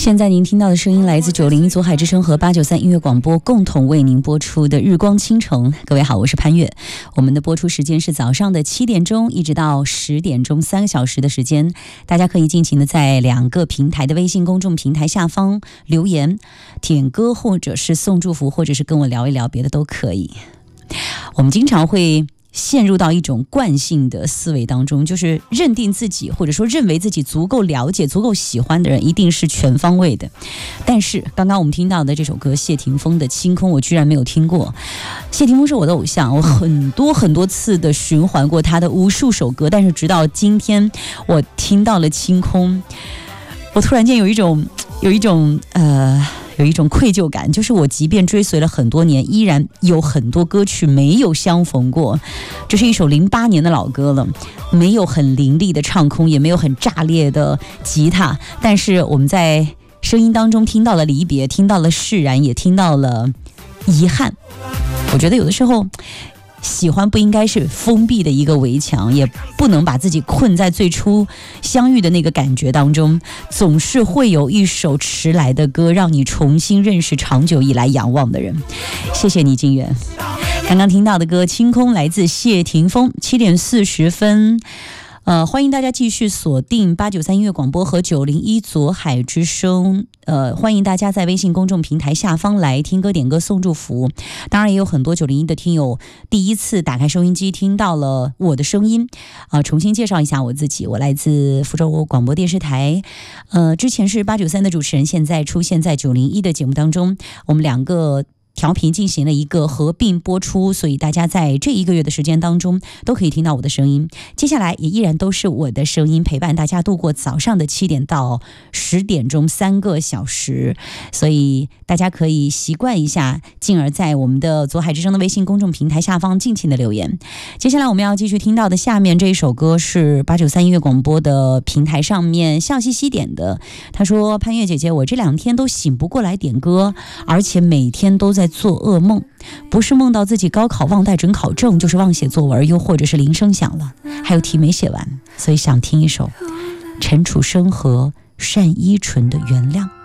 现在您听到的声音来自901左海之声和893音乐广播共同为您播出的日光倾城。各位好，我是潘越。我们的播出时间是早上的7点钟一直到10点钟，3个小时的时间。大家可以尽情的在2个平台的微信公众平台下方留言点歌，或者是送祝福，或者是跟我聊一聊别的都可以。我们经常会陷入到一种惯性的思维当中，就是认定自己或者说认为自己足够了解足够喜欢的人一定是全方位的。但是刚刚我们听到的这首歌谢霆锋的《清空》，我居然没有听过。谢霆锋是我的偶像，我很多次的循环过他的无数首歌，但是直到今天我听到了《清空》，我突然间有一种愧疚感，就是我即便追随了很多年，依然有很多歌曲没有相逢过。这是一首08年的老歌了，没有很凌厉的唱空，也没有很炸裂的吉他，但是我们在声音当中听到了离别，听到了释然，也听到了遗憾。我觉得有的时候喜欢不应该是封闭的一个围墙，也不能把自己困在最初相遇的那个感觉当中，总是会有一首迟来的歌让你重新认识长久以来仰望的人。谢谢你金远。刚刚听到的歌《清空》来自谢霆锋。7点40分欢迎大家继续锁定893音乐广播和901左海之声。欢迎大家在微信公众平台下方来听歌点歌送祝福。当然也有很多901的听友第一次打开收音机听到了我的声音。重新介绍一下我自己，我来自福州广播电视台。之前是893的主持人，现在出现在901的节目当中。我们2个调频进行了一个合并播出，所以大家在这1个月的时间当中都可以听到我的声音。接下来也依然都是我的声音陪伴大家度过早上的7点到10点钟3个小时，所以大家可以习惯一下，进而在我们的左海之声的微信公众平台下方尽情的留言。接下来我们要继续听到的下面这一首歌是893音乐广播的平台上面笑嘻嘻点的。他说：潘越姐姐，我这2天都醒不过来点歌，而且每天都在做噩梦，不是梦到自己高考忘带准考证，就是忘写作文，又或者是铃声响了，还有题没写完，所以想听一首陈楚生和单依纯的《原谅》。